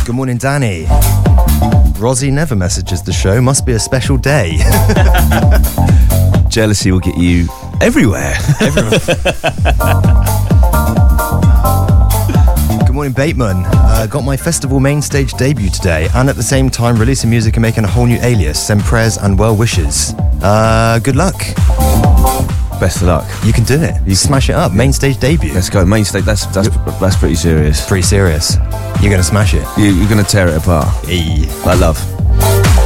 Good morning, Danny. Rosie never messages the show. Must be a special day. Jealousy will get you everywhere. Good morning, Bateman. Got my festival main stage debut today, and at the same time releasing music and making a whole new alias. Send prayers and well wishes. Good luck. Best of luck. You can do it. You smash it up. Main stage debut. Let's go. Main stage. That's pretty serious. Pretty serious. You're gonna smash it. You're gonna tear it apart. Hey. Like love.